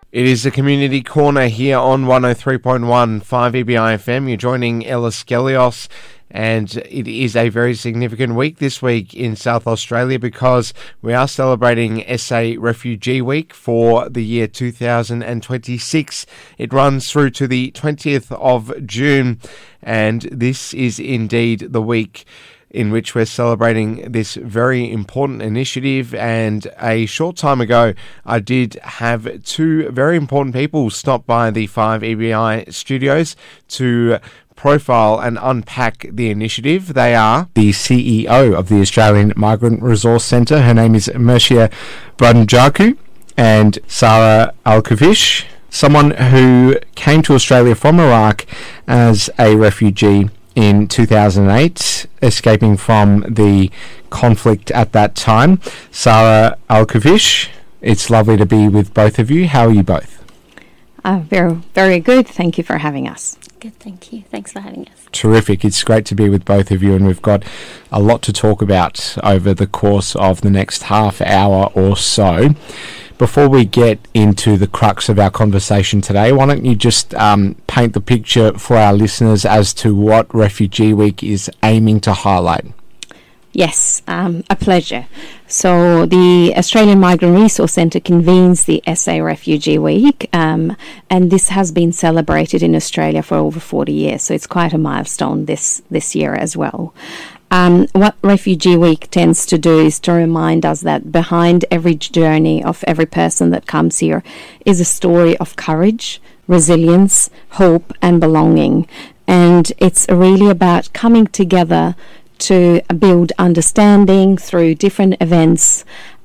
It is the Community Corner here on 103.1 5EBI FM. You're joining Ella Skelios, and it is a very significant week this week in South Australia because we are celebrating SA Refugee Week for the year 2026. It runs through to the 20th of June, and this is indeed the week in which we're celebrating this very important initiative. And a short time ago, I did have two very important people stop by the 5EBI studios to profile and unpack the initiative. They are the CEO of the Australian Migrant Resource Centre. Her name is Mircea Brânjacu, and Sara Alkoufish, someone who came to Australia from Iraq as a refugee in 2008, escaping from the conflict at that time. Sara Alkoufish, it's lovely to be with both of you. How are you both? Very, very good. Thank you for having us. Good, thank you. Thanks for having us. Terrific. It's great to be with both of you, and we've got a lot to talk about over the course of the next half hour or so. Before we get into the crux of our conversation today, why don't you just paint the picture for our listeners as to what Refugee Week is aiming to highlight? Yes, a pleasure. So the Australian Migrant Resource Centre convenes the SA Refugee Week, and this has been celebrated in Australia for over 40 years, so it's quite a milestone this year as well. What Refugee Week tends to do is to remind us that behind every journey of every person that comes here is a story of courage, resilience, hope and belonging. And it's really about coming together to build understanding through different events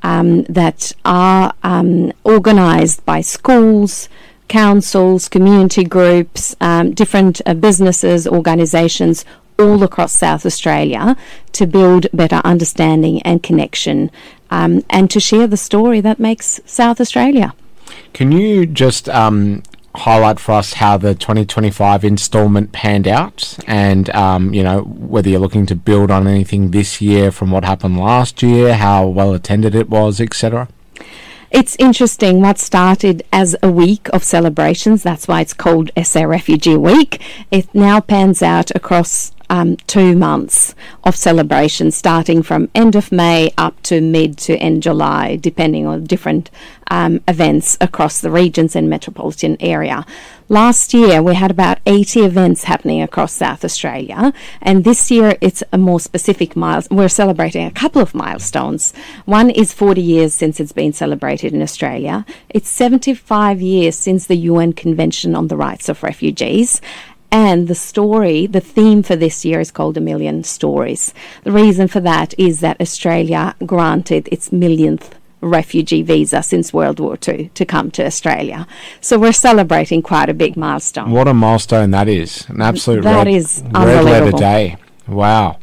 that are organised by schools, councils, community groups, different businesses, organisations, all across South Australia, to build better understanding and connection, and to share the story that makes South Australia. Can you just highlight for us how the 2025 instalment panned out, and whether you're looking to build on anything this year from what happened last year, how well attended it was, etc.? It's interesting. What started as a week of celebrations, that's why it's called SA Refugee Week, it now pans out across 2 months of celebrations, starting from end of May up to mid to end July, depending on different events across the regions and metropolitan area. Last year we had about 80 events happening across South Australia, and this year it's a more specific milestone. We're celebrating a couple of milestones. One is 40 years since it's been celebrated in Australia. It's 75 years since the UN Convention on the Rights of Refugees. And the theme for this year is called A Million Stories. The reason for that is that Australia granted its millionth refugee visa since World War II to come to Australia. So we're celebrating quite a big milestone. What a milestone that is. An absolute that is red letter day. Wow.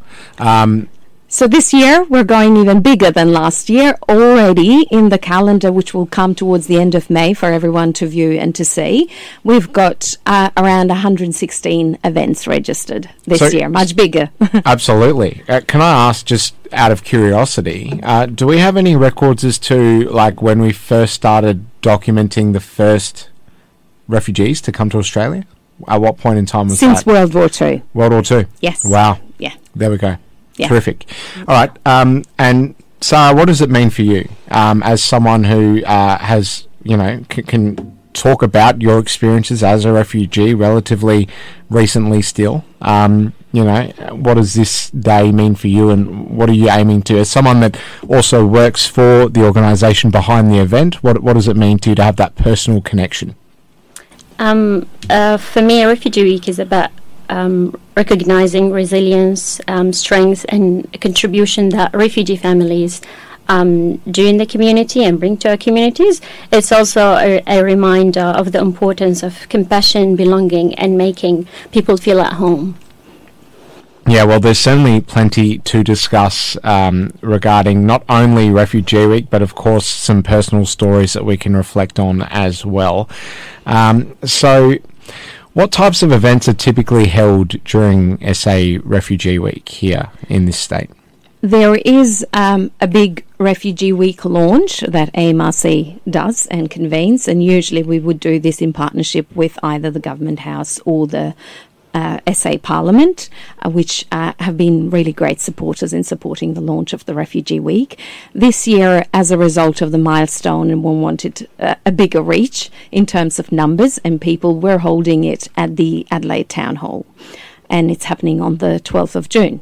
So this year, we're going even bigger than last year. Already in the calendar, which will come towards the end of May for everyone to view and to see, we've got around 116 events registered this year, much bigger. Absolutely. Can I ask, just out of curiosity, do we have any records as to when we first started documenting the first refugees to come to Australia? At what point in time was that? Since World War II. World War II? Yes. Wow. Yeah. There we go. Yeah. Terrific. All right. And Sara, what does it mean for you as someone who has, can talk about your experiences as a refugee relatively recently still? What does this day mean for you, and what are you aiming to? As someone that also works for the organisation behind the event, what does it mean to you to have that personal connection? For me, Refugee Week is about recognizing resilience, strength and contribution that refugee families do in the community and bring to our communities. It's also a reminder of the importance of compassion, belonging and making people feel at home. Yeah, well, there's certainly plenty to discuss regarding not only Refugee Week, but of course some personal stories that we can reflect on as well. So what types of events are typically held during SA Refugee Week here in this state? There is a big Refugee Week launch that AMRC does and convenes, and usually we would do this in partnership with either the Government House or the SA Parliament, which have been really great supporters in supporting the launch of the Refugee Week. This year, as a result of the milestone, and one wanted a bigger reach in terms of numbers and people, we're holding it at the Adelaide Town Hall, and it's happening on the 12th of June.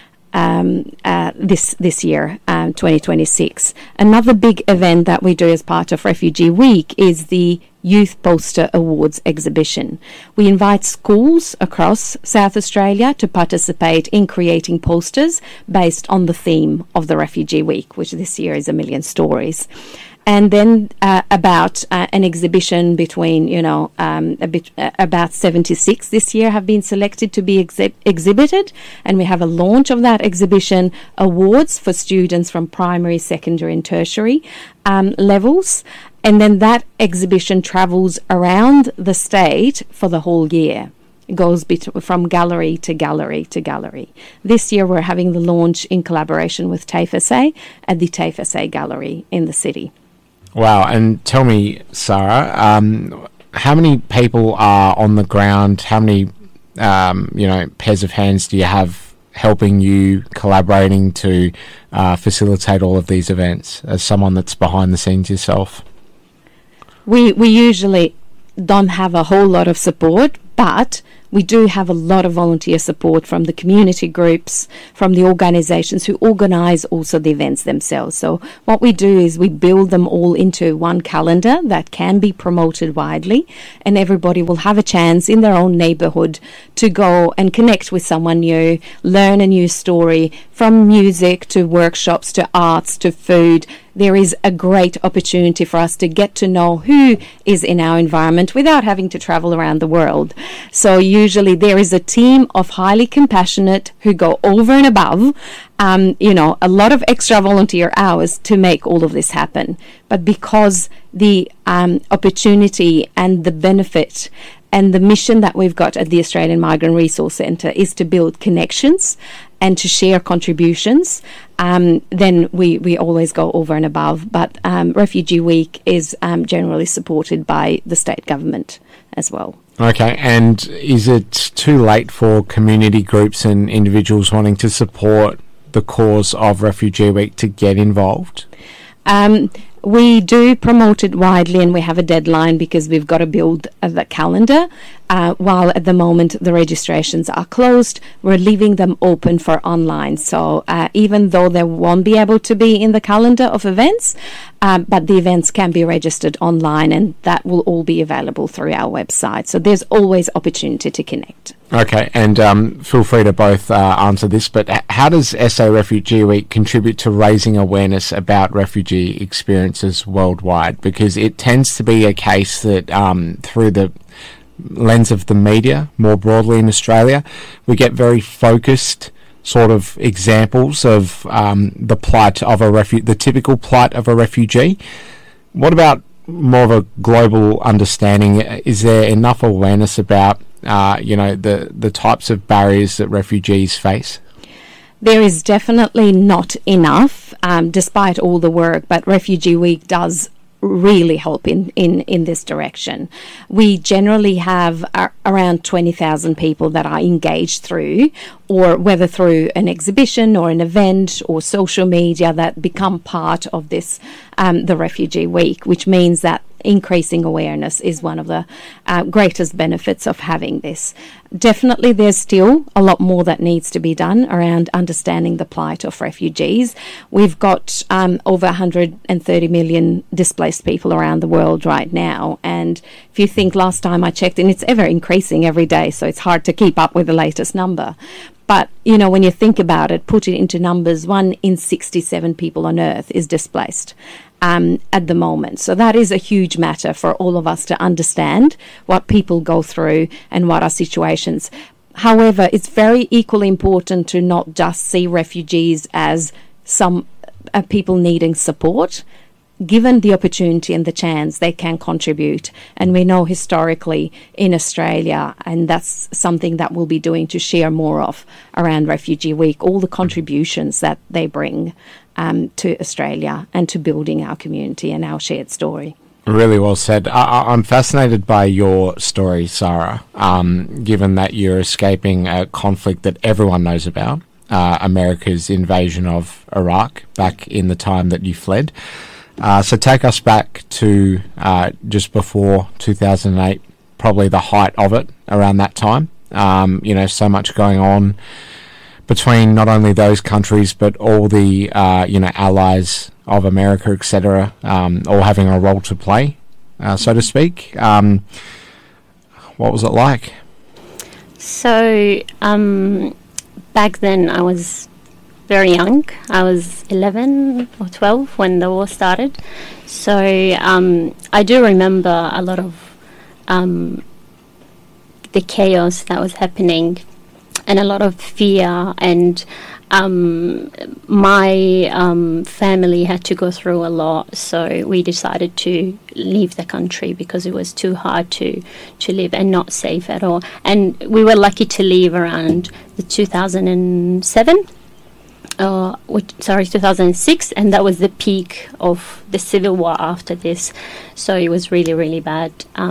This year, 2026. Another big event that we do as part of Refugee Week is the Youth Poster Awards exhibition. We invite schools across South Australia to participate in creating posters based on the theme of the Refugee Week, which this year is 1 Million Stories. And then about an exhibition between, about 76 this year have been selected to be exhibited. And we have a launch of that exhibition, awards for students from primary, secondary and tertiary levels. And then that exhibition travels around the state for the whole year. It goes from gallery to gallery to gallery. This year we're having the launch in collaboration with TAFE SA at the TAFE SA Gallery in the city. Wow, and tell me, Sarah, how many people are on the ground? How many, pairs of hands do you have helping you, collaborating to facilitate all of these events as someone that's behind the scenes yourself? We usually don't have a whole lot of support, but we do have a lot of volunteer support from the community groups, from the organisations who organise also the events themselves. So what we do is we build them all into one calendar that can be promoted widely, and everybody will have a chance in their own neighbourhood to go and connect with someone new, learn a new story, from music to workshops to arts to food. There is a great opportunity for us to get to know who is in our environment without having to travel around the world. So usually there is a team of highly compassionate who go over and above, a lot of extra volunteer hours to make all of this happen. But because the opportunity and the benefit and the mission that we've got at the Australian Migrant Resource Centre is to build connections and to share contributions, then we always go over and above. But Refugee Week is generally supported by the state government as well. Okay, and is it too late for community groups and individuals wanting to support the cause of Refugee Week to get involved? We do promote it widely, and we have a deadline because we've got to build the calendar. While at the moment the registrations are closed, we're leaving them open for online. So even though they won't be able to be in the calendar of events, but the events can be registered online, and that will all be available through our website. So there's always opportunity to connect. Okay, and feel free to both answer this, but how does SA Refugee Week contribute to raising awareness about refugee experiences worldwide? Because it tends to be a case that through the lens of the media, more broadly in Australia, we get very focused sort of examples of the plight of the typical plight of a refugee. What about more of a global understanding? Is there enough awareness about the types of barriers that refugees face? There is definitely not enough, despite all the work, but Refugee Week does really help in this direction. We generally have around 20,000 people that are engaged through, or whether through an exhibition or an event or social media, that become part of this, the Refugee Week, which means that increasing awareness is one of the greatest benefits of having this. Definitely there's still a lot more that needs to be done around understanding the plight of refugees. We've got over 130 million displaced people around the world right now, and if you think last time I checked, and it's ever increasing every day, so it's hard to keep up with the latest number. But, when you think about it, put it into numbers, 1 in 67 people on Earth is displaced at the moment. So that is a huge matter for all of us to understand what people go through and what are situations. However, it's very equally important to not just see refugees as some people needing support. given the opportunity and the chance, they can contribute. And we know historically in Australia, and that's something that we'll be doing to share more of around Refugee Week, all the contributions that they bring to Australia and to building our community and our shared story. Really well said. I'm fascinated by your story, Sarah, given that you're escaping a conflict that everyone knows about, America's invasion of Iraq back in the time that you fled. So take us back to just before 2008, probably the height of it around that time. So much going on between not only those countries, but all the, allies of America, etc., all having a role to play, so to speak. What was it like? So, back then I was very young. I was 11 or 12 when the war started. So, I do remember a lot of the chaos that was happening and a lot of fear, and my family had to go through a lot, so we decided to leave the country because it was too hard to live and not safe at all. And we were lucky to leave around the 2007, 2006, and that was the peak of the civil war after this. So it was really, really bad.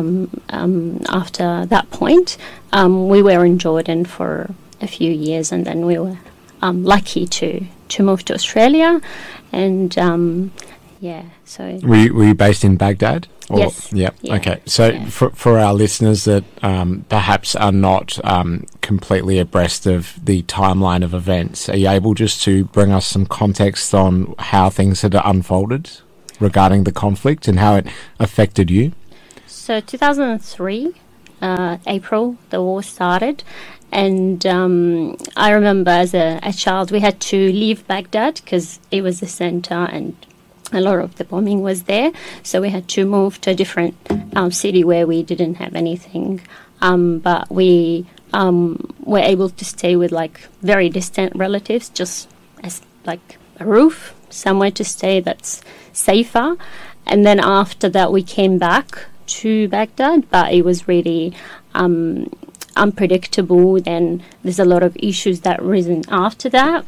After that point, we were in Jordan for a few years, and then we were lucky to move to Australia, and so were you based in Baghdad? Or? Yes. Yep. Yeah. Okay. So yeah. for our listeners that perhaps are not completely abreast of the timeline of events, are you able just to bring us some context on how things had unfolded regarding the conflict and how it affected you? So 2003, April, the war started. And I remember as a child, we had to leave Baghdad because it was the center and a lot of the bombing was there. So we had to move to a different city where we didn't have anything. But we were able to stay with very distant relatives, just as a roof, somewhere to stay that's safer. And then after that, we came back to Baghdad, but it was really unpredictable. Then there's a lot of issues that risen after that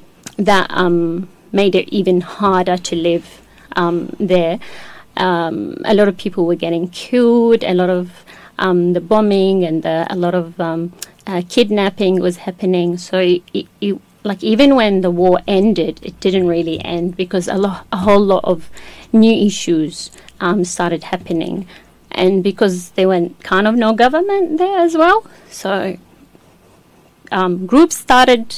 made it even harder to live there. A lot of people were getting killed. A lot of the bombing and a lot of kidnapping was happening. So even when the war ended, it didn't really end because a whole lot of new issues started happening. And because there were kind of no government there as well, so groups started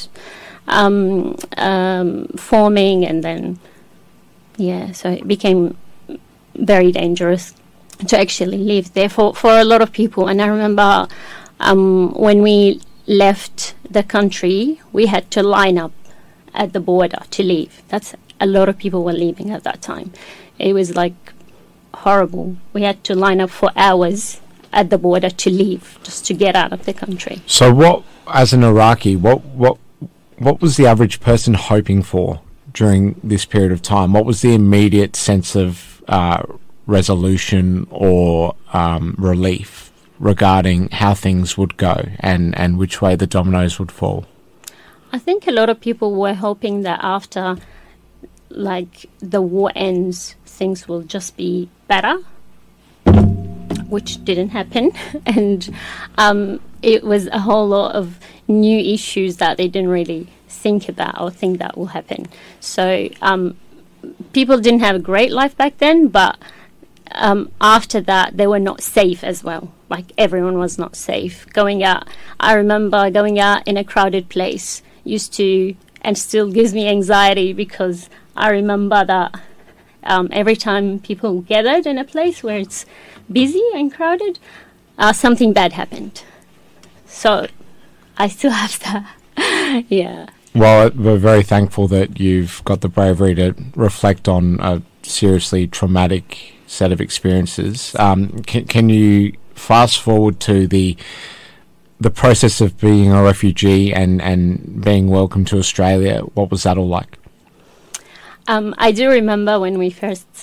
forming, and then so it became very dangerous to actually live there for a lot of people. And I remember when we left the country, we had to line up at the border to leave. That's a lot of people were leaving at that time. It was horrible. We had to line up for hours at the border to leave, just to get out of the country. So what, as an Iraqi, what was the average person hoping for during this period of time? What was the immediate sense of resolution or relief regarding how things would go and which way the dominoes would fall? I think a lot of people were hoping that after the war ends, things will just be better, which didn't happen. And it was a whole lot of new issues that they didn't really think about or think that will happen. So people didn't have a great life back then, but after that, they were not safe as well. Everyone was not safe. Going out, I remember going out in a crowded place used to, and still gives me anxiety, because I remember that every time people gathered in a place where it's busy and crowded, something bad happened. So I still have that. Yeah. Well, we're very thankful that you've got the bravery to reflect on a seriously traumatic set of experiences. Can you fast forward to the process of being a refugee and being welcomed to Australia? What was that all like? I do remember when we first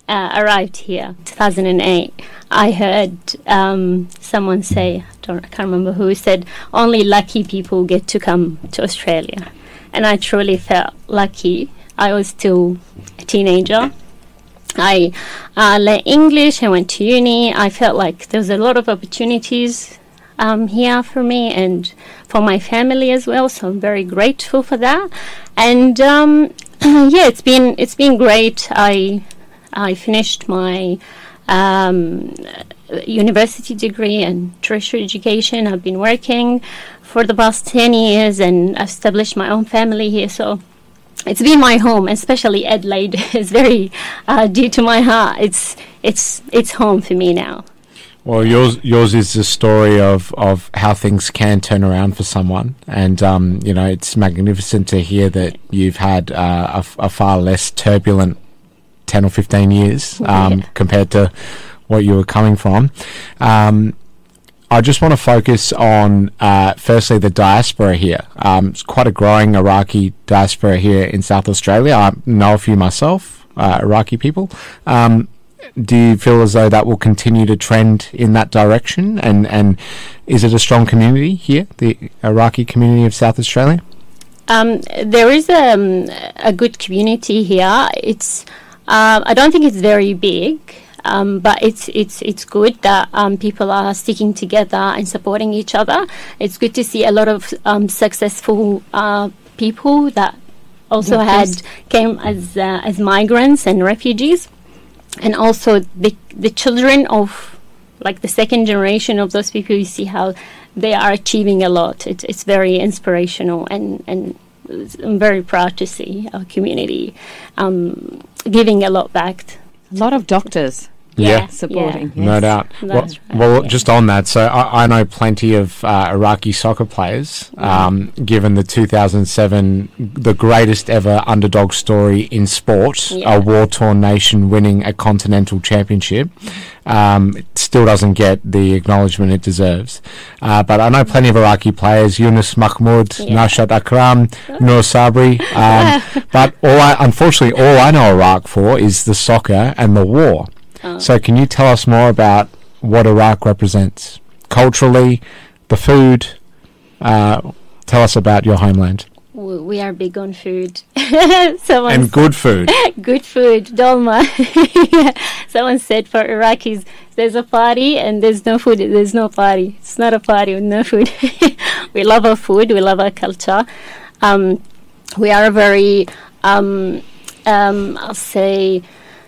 arrived here, 2008, I heard someone say, I can't remember who said, only lucky people get to come to Australia. And I truly felt lucky. I was still a teenager. I learned English, I went to uni. I felt like there was a lot of opportunities here for me and for my family as well, so I'm very grateful for that. And yeah, it's been great. I finished my university degree in tertiary education. I've been working for the past 10 years and I've established my own family here, so it's been my home. Especially Adelaide is very dear to my heart. It's home for me now. Well, yours is the story of how things can turn around for someone, and it's magnificent to hear that you've had a far less turbulent 10 or 15 years compared to what you were coming from. I just want to focus on firstly the diaspora here. It's quite a growing Iraqi diaspora here in South Australia. I know a few myself, Iraqi people. Do you feel as though that will continue to trend in that direction? And is it a strong community here, the Iraqi community of South Australia? There is a good community here. It's I don't think it's very big, but it's good that people are sticking together and supporting each other. It's good to see a lot of successful people that also came as migrants and refugees. And also the children of, like, the second generation of those people, you see how they are achieving a lot. It's very inspirational, and I'm very proud to see our community giving a lot back. A lot of doctors. Yeah, supporting. Yes. No doubt. Well, just on that, so I know plenty of Iraqi soccer players, given the 2007, the greatest ever underdog story in sport, a war-torn nation winning a continental championship. It still doesn't get the acknowledgement it deserves. But I know plenty of Iraqi players, Yunus Mahmoud, Nashat Akram, Noor Sabri. But unfortunately, all I know Iraq for is the soccer and the war. So can you tell us more about what Iraq represents culturally, the food? Tell us about your homeland. We are big on food. And good food. Good food, dolma. Someone said for Iraqis, there's a party and there's no food, there's no party. It's not a party with no food. We love our food, we love our culture. We are a very, I'll say...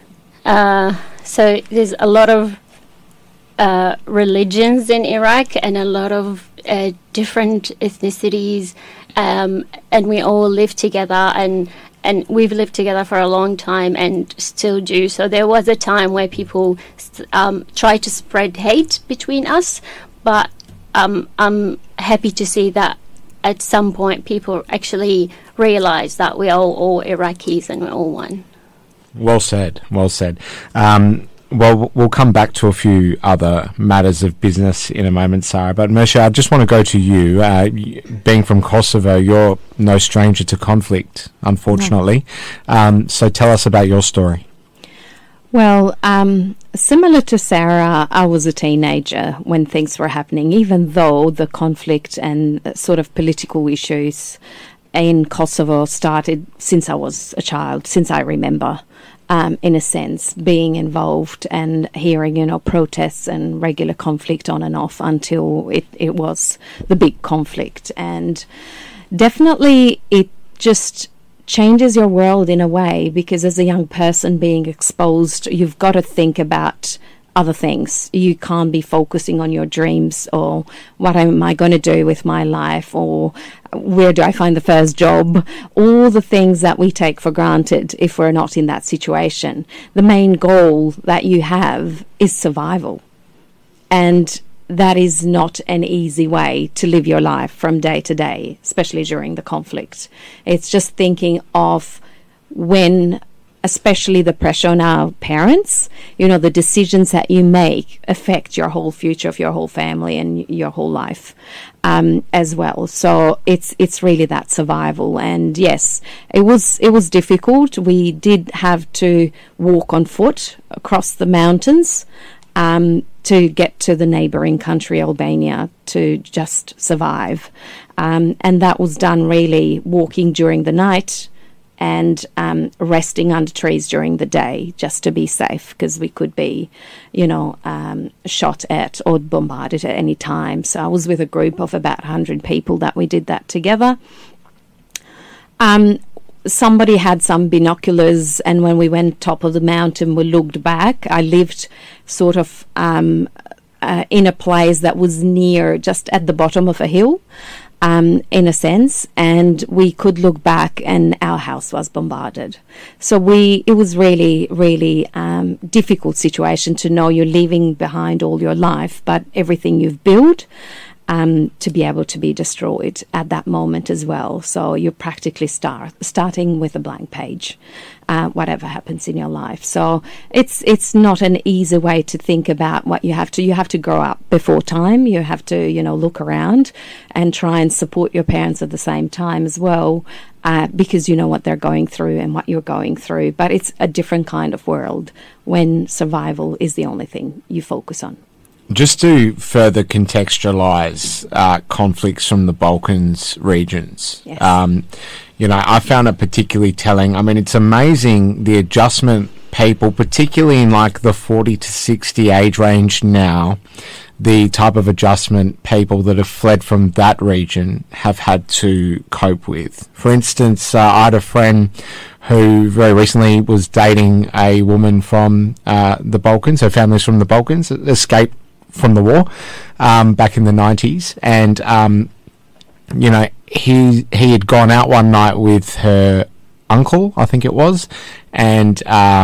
so there's a lot of religions in Iraq and a lot of different ethnicities, and we all live together, and we've lived together for a long time and still do. So there was a time where people tried to spread hate between us, but I'm happy to see that at some point people actually realize that we are all Iraqis and we're all one. Well said, well said. Well, we'll come back to a few other matters of business in a moment, Sarah. But Mersha, I just want to go to you. Being from Kosovo, you're no stranger to conflict, unfortunately. No. So tell us about your story. Well, similar to Sarah, I was a teenager when things were happening, even though the conflict and sort of political issues in Kosovo started since I was a child, since I remember. In a sense, being involved and hearing, protests and regular conflict on and off until it was the big conflict. And definitely it just changes your world in a way, because as a young person being exposed, you've got to think about other things. You can't be focusing on your dreams or what am I going to do with my life or where do I find the first job, all the things that we take for granted if we're not in that situation. The main goal that you have is survival, and that is not an easy way to live your life from day to day, especially during the conflict. It's just thinking of when especially the pressure on our parents. The decisions that you make affect your whole future of your whole family and your whole life as well. So it's really that survival. And yes, it was difficult. We did have to walk on foot across the mountains to get to the neighbouring country, Albania, to just survive. And that was done really walking during the night and resting under trees during the day just to be safe, because we could be, shot at or bombarded at any time. So I was with a group of about 100 people that we did that together. Somebody had some binoculars, and when we went top of the mountain, we looked back. I lived sort of in a place that was near, just at the bottom of a hill, in a sense, and we could look back and our house was bombarded. So it was really, really difficult situation to know you're leaving behind all your life, but everything you've built to be able to be destroyed at that moment as well. So you're practically starting with a blank page, whatever happens in your life. So it's not an easy way to think about what you have to grow up before time. You have to, look around and try and support your parents at the same time as well, because you know what they're going through and what you're going through. But it's a different kind of world when survival is the only thing you focus on. Just to further contextualise conflicts from the Balkans regions, yes. I found it particularly telling. I mean, it's amazing the adjustment people, particularly in like the 40 to 60 age range now, the type of adjustment people that have fled from that region have had to cope with. For instance, I had a friend who very recently was dating a woman from the Balkans. Her family's from the Balkans, escaped from the war back in the 90s, and he had gone out one night with her uncle, I think it was, and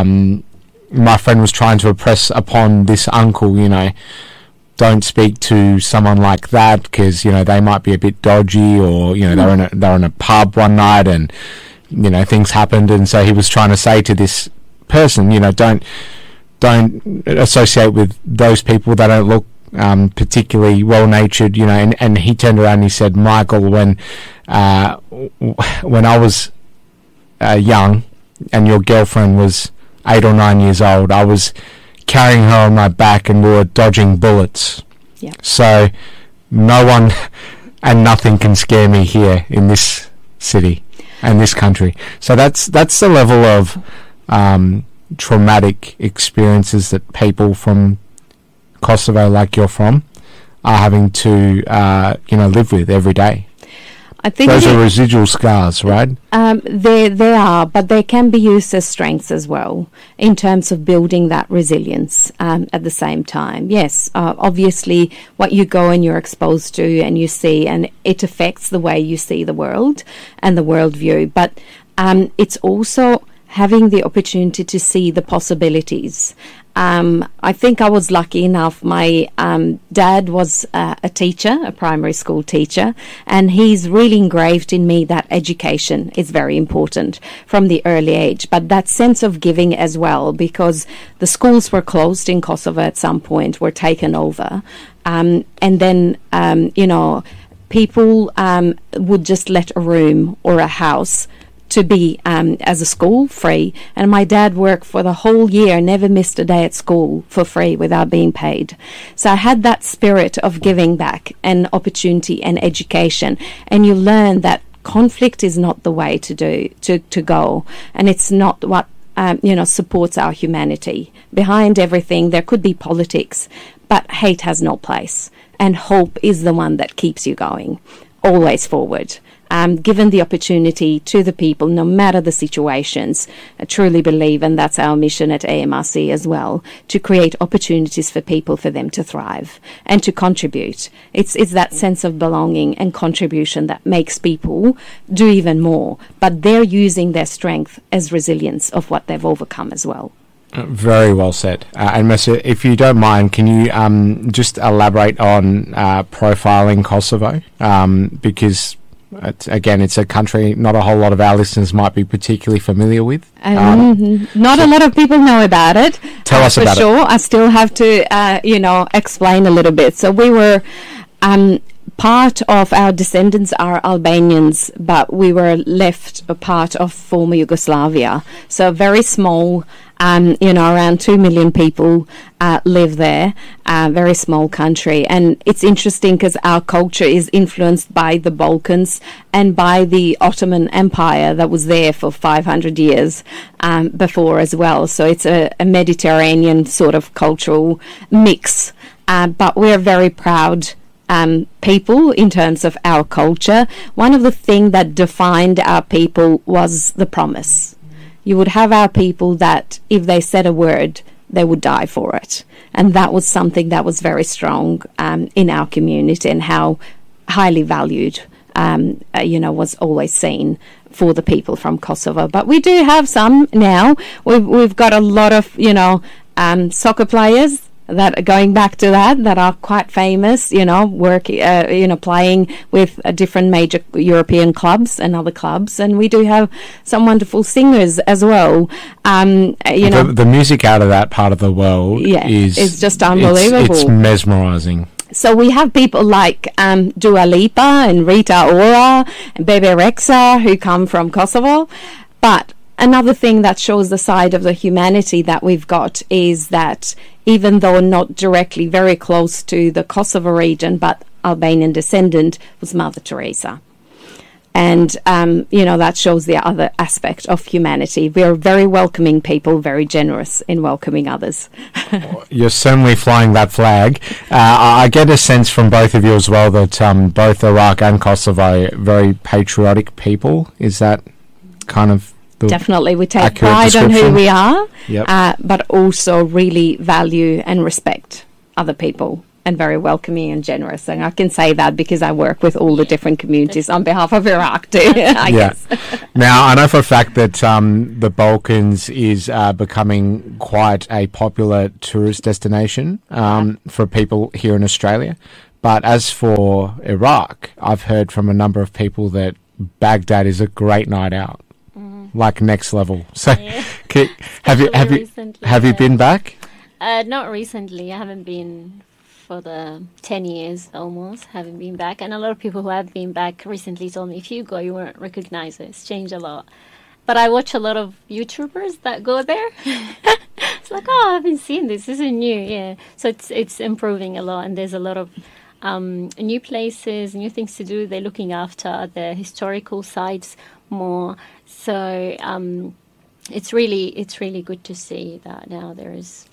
my friend was trying to impress upon this uncle, don't speak to someone like that because they might be a bit dodgy, or they're in a pub one night and things happened, and so he was trying to say to this person, don't associate with those people. They don't look particularly well-natured, and he turned around and he said, Michael, when I was young and your girlfriend was 8 or 9 years old, I was carrying her on my back and we were dodging bullets. Yeah. So no one and nothing can scare me here in this city and this country. So that's the level of traumatic experiences that people from Kosovo, like you're from, are having to live with every day. I think those are residual scars, right? They are, but they can be used as strengths as well in terms of building that resilience at the same time. Yes, obviously what you go and you're exposed to and you see, and it affects the way you see the world and the worldview, but it's also having the opportunity to see the possibilities. I think I was lucky enough. My dad was a teacher, a primary school teacher, and he's really engraved in me that education is very important from the early age, but that sense of giving as well, because the schools were closed in Kosovo at some point, were taken over, and then, people would just let a room or a house to be as a school free, and my dad worked for the whole year, never missed a day at school for free without being paid. So I had that spirit of giving back and opportunity and education, and you learn that conflict is not the way to go, and it's not what supports our humanity. Behind everything there could be politics, but hate has no place, and hope is the one that keeps you going always forward. Given the opportunity to the people, no matter the situations, I truly believe, and that's our mission at AMRC as well, to create opportunities for people, for them to thrive and to contribute. It's that sense of belonging and contribution that makes people do even more, but they're using their strength as resilience of what they've overcome as well. Very well said. And Mercer, if you don't mind, can you just elaborate on profiling Kosovo? Because It's a country not a whole lot of our listeners might be particularly familiar with. Not a lot of people know about it. Tell us about it. For sure. I still have to, explain a little bit. So we were... part of our descendants are Albanians, but we were left a part of former Yugoslavia. So very small, around 2 million people live there, very small country. And it's interesting because our culture is influenced by the Balkans and by the Ottoman Empire that was there for 500 years before as well. So it's a Mediterranean sort of cultural mix. But we're very proud people in terms of our culture. One of the things that defined our people was the promise. You would have our people that if they said a word, they would die for it. And that was something that was very strong in our community, and how highly valued, was always seen for the people from Kosovo. But we do have some now. We've got a lot of, soccer players that are going back to that are quite famous, playing with different major European clubs and other clubs. And we do have some wonderful singers as well. The music out of that part of the world is just unbelievable. It's mesmerizing. So we have people like Dua Lipa and Rita Ora and Bebe Rexha who come from Kosovo. But another thing that shows the side of the humanity that we've got is that even though not directly very close to the Kosovo region, but Albanian descendant, was Mother Teresa. And, that shows the other aspect of humanity. We're very welcoming people, very generous in welcoming others. You're certainly flying that flag. I get a sense from both of you as well that both Iraq and Kosovo are very patriotic people. Is that kind of... Definitely, we take pride on who we are, but also really value and respect other people, and very welcoming and generous. And I can say that because I work with all the different communities on behalf of Iraq too, I guess. Now, I know for a fact that the Balkans is becoming quite a popular tourist destination for people here in Australia. But as for Iraq, I've heard from a number of people that Baghdad is a great night out. Like next level. So, have you been back? Not recently. I haven't been for the 10 years almost. Haven't been back, and a lot of people who have been back recently told me if you go, you won't recognize it. It's changed a lot. But I watch a lot of YouTubers that go there. It's like, I haven't seen this. This is new. Yeah. So it's improving a lot, and there's a lot of new places, new things to do. They're looking after the historical sites more. So it's really good to see that now there is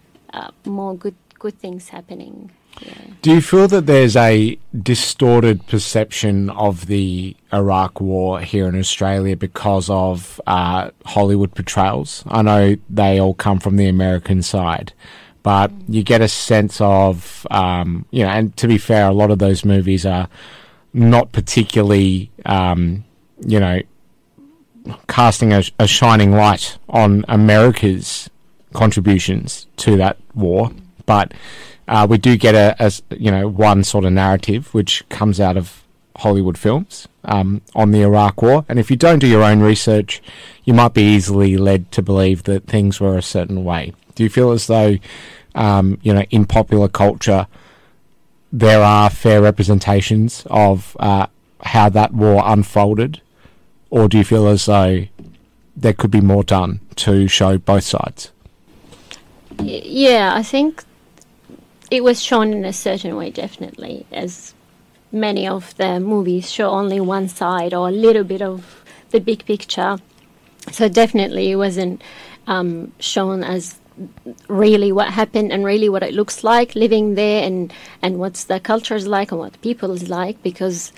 more good things happening. Yeah. Do you feel that there's a distorted perception of the Iraq War here in Australia because of Hollywood portrayals? I know they all come from the American side, but you get a sense of, and to be fair, a lot of those movies are not particularly, casting a shining light on America's contributions to that war, but we do get one sort of narrative which comes out of Hollywood films on the Iraq War, and if you don't do your own research, you might be easily led to believe that things were a certain way. Do you feel as though, in popular culture, there are fair representations of how that war unfolded? Or do you feel as though there could be more done to show both sides? Yeah, I think it was shown in a certain way, definitely, as many of the movies show only one side or a little bit of the big picture. So definitely it wasn't shown as really what happened and really what it looks like living there and what's the culture is like and what the people is like, because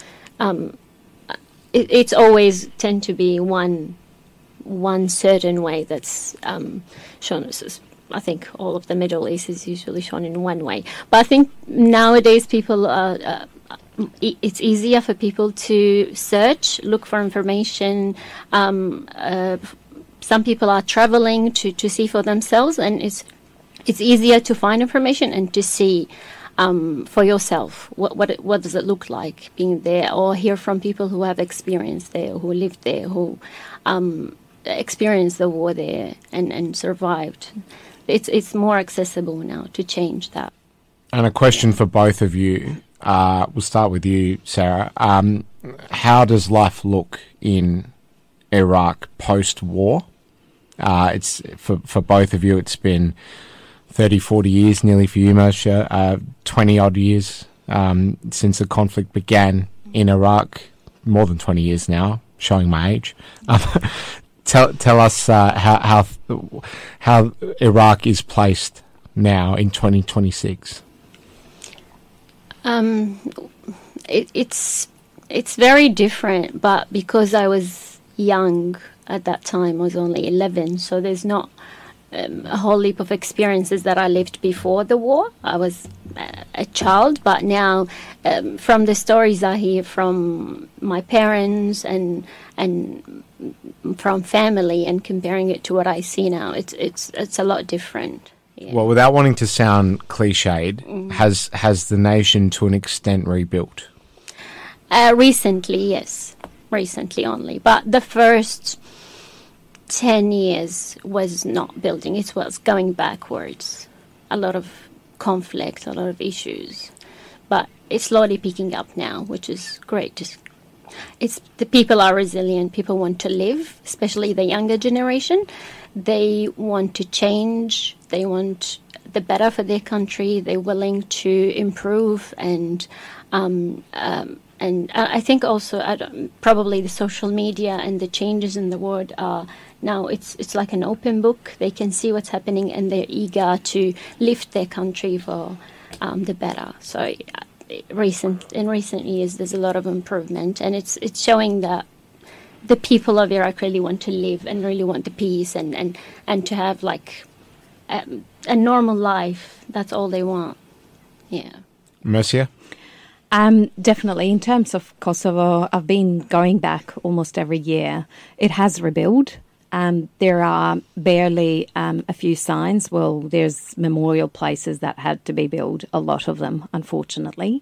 it's always tend to be one certain way that's shown. I think all of the Middle East is usually shown in one way. But I think nowadays people it's easier for people to search, look for information. Some people are traveling to see for themselves, and it's easier to find information and to see. for yourself. What does it look like being there, or hear from people who have experienced there, who lived there, who experienced the war there and survived. It's more accessible now to change that. And a question for both of you. We'll start with you, Sarah. How does life look in Iraq post-war? It's for both of you, it's been 30, 40 years, nearly for you, Moshe, 20-odd years since the conflict began in Iraq, more than 20 years now, showing my age. Tell us how Iraq is placed now in 2026. It's very different, but because I was young at that time, I was only 11, so there's not a whole heap of experiences that I lived before the war. I was a child, but now from the stories I hear from my parents and from family, and comparing it to what I see now, it's a lot different. Yeah. Well, without wanting to sound cliched, has the nation to an extent rebuilt? Recently, yes. Recently only. But the first 10 years was not building. It was going backwards. A lot of conflict, a lot of issues. But it's slowly picking up now, which is great. The people are resilient. People want to live, especially the younger generation. They want to change. They want the better for their country. They're willing to improve, and I think also probably the social media and the changes in the world are now it's like an open book. They can see what's happening, and they're eager to lift their country for the better. So in recent years, there's a lot of improvement, and it's showing that the people of Iraq really want to live and really want the peace and to have like a normal life. That's all they want. Yeah. Mercia? Definitely. In terms of Kosovo, I've been going back almost every year. It has rebuilt. There are barely a few signs. Well, there's memorial places that had to be built, a lot of them, unfortunately,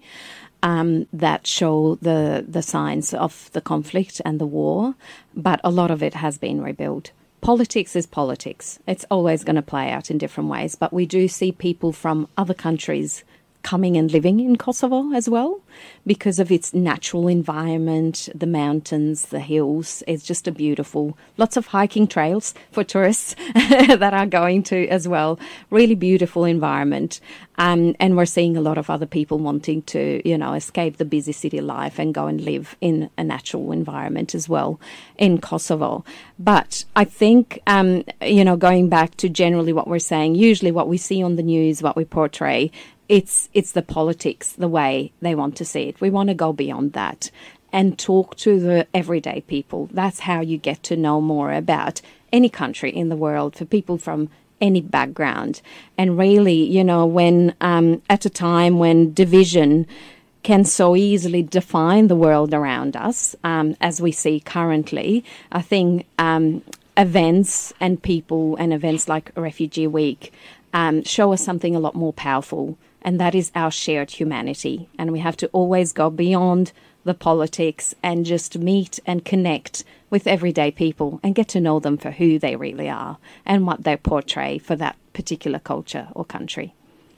that show the signs of the conflict and the war. But a lot of it has been rebuilt. Politics is politics. It's always going to play out in different ways. But we do see people from other countries coming and living in Kosovo as well, because of its natural environment, the mountains, the hills. It's just a beautiful, lots of hiking trails for tourists that are going to as well. Really beautiful environment. And we're seeing a lot of other people wanting to, escape the busy city life and go and live in a natural environment as well in Kosovo. But I think, going back to generally what we're saying, usually what we see on the news, what we portray, it's the politics, the way they want to see it. We want to go beyond that and talk to the everyday people. That's how you get to know more about any country in the world, for people from any background. And really, when at a time when division can so easily define the world around us, as we see currently, I think events and people and events like Refugee Week show us something a lot more powerful, and that is our shared humanity. And we have to always go beyond the politics and just meet and connect with everyday people and get to know them for who they really are and what they portray for that particular culture or country.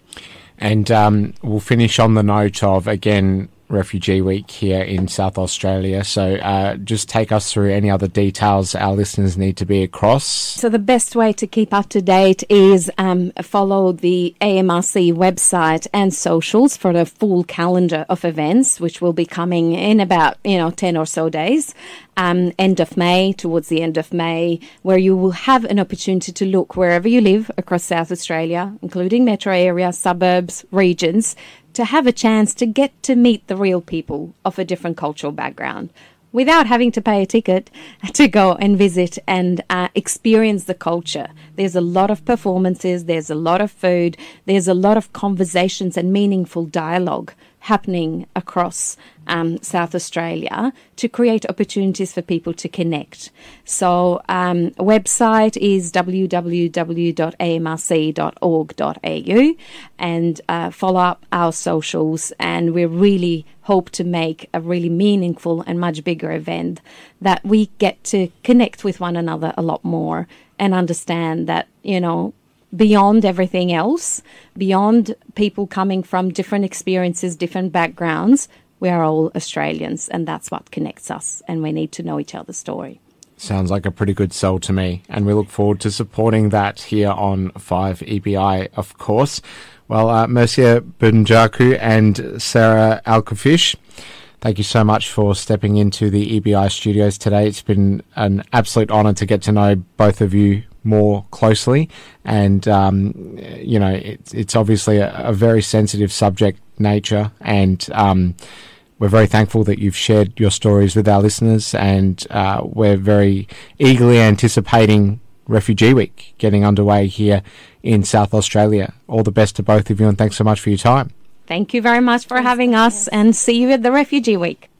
And we'll finish on the note of, again, Refugee Week here in South Australia. So just take us through any other details our listeners need to be across. So the best way to keep up to date is follow the AMRC website and socials for the full calendar of events, which will be coming in about 10 or so days. End of May, towards the end of May, where you will have an opportunity to look wherever you live across South Australia, including metro areas, suburbs, regions, to have a chance to get to meet the real people of a different cultural background without having to pay a ticket to go and visit and experience the culture. There's a lot of performances, there's a lot of food, there's a lot of conversations and meaningful dialogue happening across South Australia to create opportunities for people to connect. So website is www.amrc.org.au, and follow up our socials, and we really hope to make a really meaningful and much bigger event that we get to connect with one another a lot more and understand that, you know, beyond everything else, beyond people coming from different experiences, different backgrounds, we are all Australians, and that's what connects us, and we need to know each other's story. Sounds like a pretty good sell to me, and we look forward to supporting that here on 5EBI, of course. Well, Mercia Bunjaku and Sarah Alkafish, thank you so much for stepping into the EBI studios today. It's been an absolute honour to get to know both of you more closely, and you know, it's obviously a very sensitive subject nature, and we're very thankful that you've shared your stories with our listeners, and we're very eagerly anticipating Refugee Week getting underway here in South Australia. All the best to both of you, and thanks so much for your time. Thank you very much for having us, and see you at the Refugee Week.